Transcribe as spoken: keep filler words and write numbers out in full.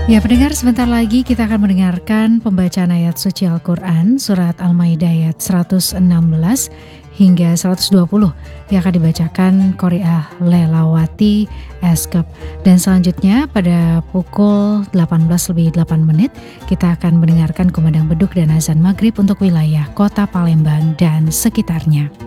Ya pendengar, sebentar lagi kita akan mendengarkan pembacaan ayat suci Al-Quran surat Al-Maidah ayat seratus enam belas hingga seratus dua puluh yang akan dibacakan Qori'ah Lelawati Eskep. Dan selanjutnya pada pukul delapan belas lebih delapan menit kita akan mendengarkan kumandang beduk dan azan maghrib untuk wilayah kota Palembang dan sekitarnya.